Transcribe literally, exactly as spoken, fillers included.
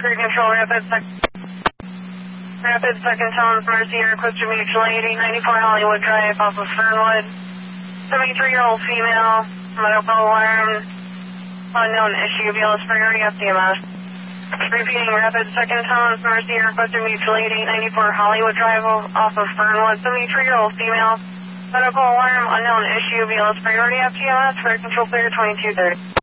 Cruise Control, Rapid Second. Rapid Second Town, Mercy, request to mutual eighty ninety-four Hollywood Drive off of Fernwood. seventy-three-year-old female, medical alarm, unknown issue, B L S priority F D M S. Repeating, Rapid Second Town, Mercy, request to mutual eighty ninety-four Hollywood Drive off of Fernwood. seventy-three-year-old female, medical alarm, unknown issue, B L S priority F D M S, fare control clear twenty-two thirty.